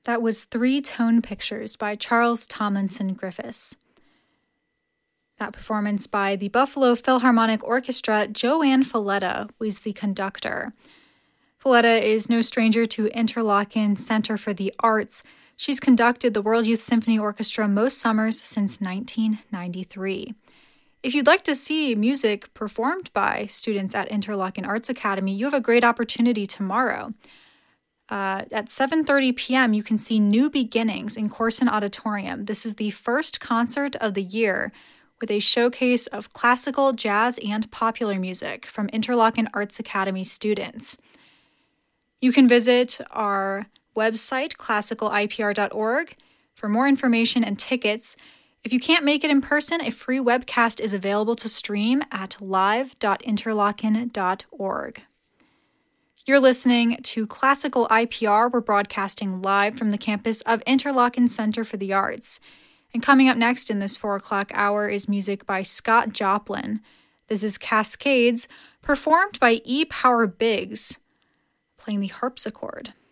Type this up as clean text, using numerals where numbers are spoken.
That was Three Tone Pictures by Charles Tomlinson Griffiths. That performance by the Buffalo Philharmonic Orchestra, Joanne Falletta was the conductor. Falletta is no stranger to Interlochen Center for the Arts. She's conducted the World Youth Symphony Orchestra most summers since 1993. If you'd like to see music performed by students at Interlochen Arts Academy, you have a great opportunity tomorrow. At 7:30 p.m., you can see New Beginnings in Corson Auditorium. This is the first concert of the year with a showcase of classical, jazz, and popular music from Interlochen Arts Academy students. You can visit our website, classicalipr.org, for more information and tickets. If you can't make it in person, a free webcast is available to stream at live.interlochen.org. You're listening to Classical IPR. We're broadcasting live from the campus of Interlochen Center for the Arts. And coming up next in this 4 o'clock hour is music by Scott Joplin. This is Cascades, performed by E. Power Biggs, playing the harpsichord.